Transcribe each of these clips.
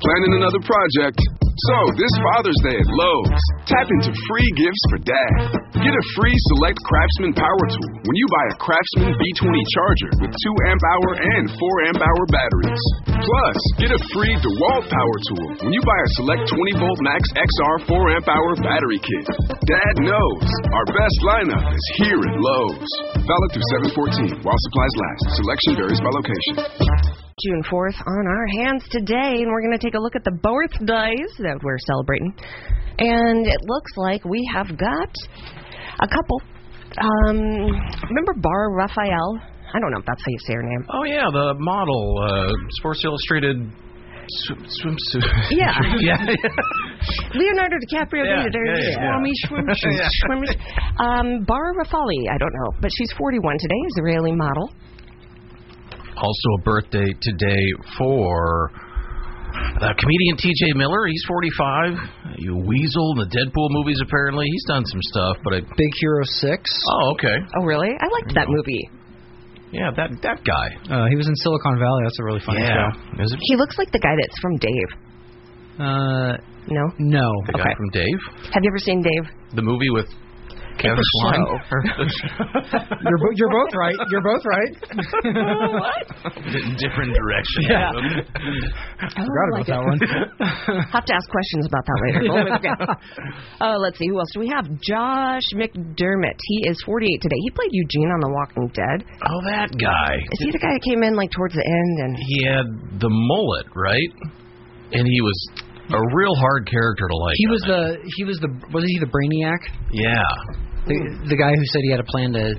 Planning another project? So, this Father's Day at Lowe's, tap into free gifts for Dad. Get a free Select Craftsman power tool when you buy a Craftsman B20 charger with 2 amp-hour and 4 amp-hour batteries. Plus, get a free DeWalt power tool when you buy a Select 20-volt Max XR 4 amp-hour battery kit. Dad knows our best lineup is here at Lowe's. Valid through 7/14 while supplies last. Selection varies by location. June 4th on our hands today, and we're going to take a look at the birthdays that we're celebrating. And it looks like we have got a couple. Remember Bar Raphael? I don't know if that's how you say her name. Oh, yeah, the model, Sports Illustrated swimsuit. Yeah. Yeah. Leonardo DiCaprio. Swimmers. Bar Rafali, I don't know, but she's 41 today, Israeli model. Also a birthday today for comedian T.J. Miller. He's 45. You Weasel in the Deadpool movies, apparently. He's done some stuff, but Big Hero 6. Oh, okay. Oh, really? I liked that movie. Yeah, that guy. He was in Silicon Valley. That's a really funny show. Is it? He looks like the guy that's from Dave. No? No. The guy from Dave? Have you ever seen Dave? The movie with Kevin Kline? You're both right. You're both right. What? Different direction. Yeah. I forgot about that one. Have to ask questions about that later. Oh, let's see. Who else do we have? Josh McDermott. He is 48 today. He played Eugene on The Walking Dead. Oh, that guy. Is he the guy that came in like towards the end? And he had the mullet, right? And he was a real hard character to like. Was he the Brainiac? Yeah. The guy who said he had a plan to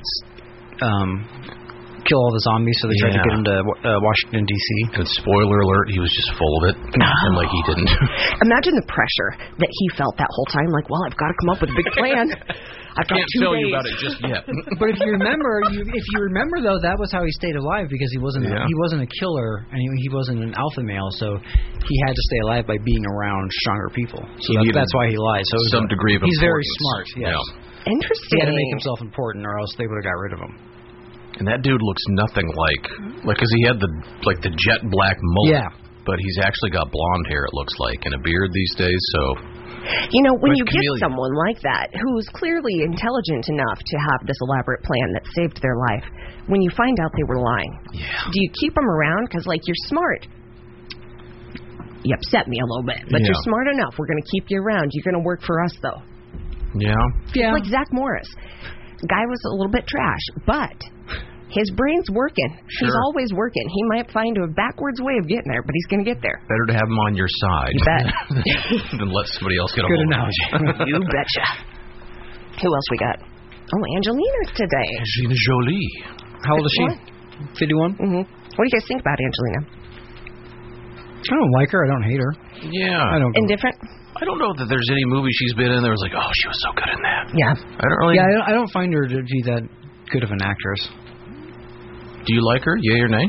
kill all the zombies, so they tried to get him to Washington, D.C. And spoiler alert, he was just full of it. And like he didn't. Imagine the pressure that he felt that whole time. Like, well, I've got to come up with a big plan. I've got 2 days. Can't tell you about it just yet. But if you remember, though, that was how he stayed alive, because he wasn't a killer, and he wasn't an alpha male, so he had to stay alive by being around stronger people. So that's why he lied. So some degree of he's very importance. smart. Yes. Yeah. Interesting. He had to make himself important, or else they would have got rid of him. And that dude looks nothing like, because he had the jet black mullet. Yeah. But he's actually got blonde hair, it looks like, and a beard these days, so. You know, when you get someone like that, who's clearly intelligent enough to have this elaborate plan that saved their life, when you find out they were lying, do you keep them around? Because, like, you're smart. You upset me a little bit, but you're smart enough. We're going to keep you around. You're going to work for us, though. Yeah. Like Zach Morris. Guy was a little bit trash, but his brain's working. Sure. He's always working. He might find a backwards way of getting there, but he's going to get there. Better to have him on your side. You bet. than let somebody else get a Good hold analogy. You betcha. Who else we got? Oh, Angelina's today. Angelina Jolie. How old is she? 51? Mm-hmm. What do you guys think about Angelina? I don't like her. I don't hate her. Yeah. Indifferent? I don't know that there's any movie she's been in that was like, oh, she was so good in that. Yeah. I don't really. Yeah, I don't find her to be that good of an actress. Do you like her? Yay or nay?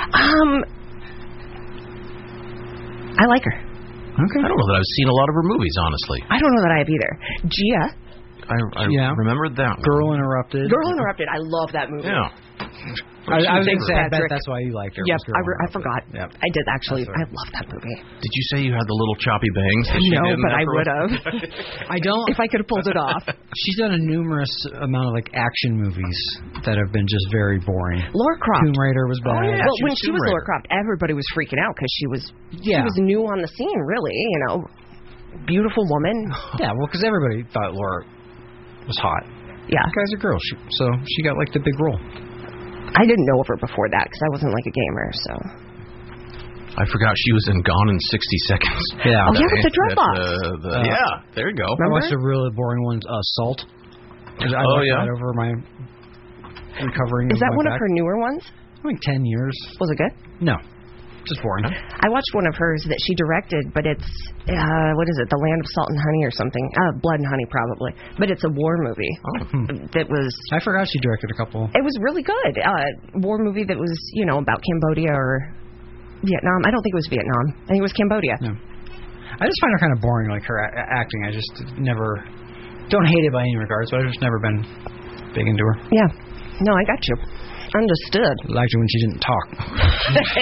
I like her. Okay. I don't know that I've seen a lot of her movies, honestly. I don't know that I have either. Gia. I remember that one. Girl Interrupted. Girl Interrupted. I love that movie. Yeah. I was going to say, that's why you liked her. Yep, I forgot. Yep. I did actually. I love that movie. Did you say you had the little choppy bangs? No, but I would have. I don't. If I could have pulled it off. She's done a numerous amount of action movies that have been just very boring. Lara Croft. Tomb Raider was bad. Oh, yeah. Well, when she was Lara Croft, everybody was freaking out because she was new on the scene, really. You know, beautiful woman. Yeah, well, because everybody thought Lara was hot. Yeah, you guys are girls, so she got the big role. I didn't know of her before that because I wasn't a gamer, so. I forgot she was in Gone in 60 Seconds. Yeah. Oh, yeah, with the Dreadlocks. Yeah, there you go. Remember? I watched a really boring one, Salt. I that over my recovering. Is that one of her newer ones? Like 10 years. Was it good? No. Just boring. I watched one of hers that she directed, but it's, what is it, The Land of Salt and Honey or something? Blood and Honey, probably. But it's a war movie. That was... I forgot she directed a couple. It was really good. War movie that was, about Cambodia or Vietnam. I don't think it was Vietnam. I think it was Cambodia. No. I just find her kind of boring, her acting. I just never... Don't hate it by any regards, but I've just never been big into her. Yeah. No, I got you. Understood. Liked her when she didn't talk.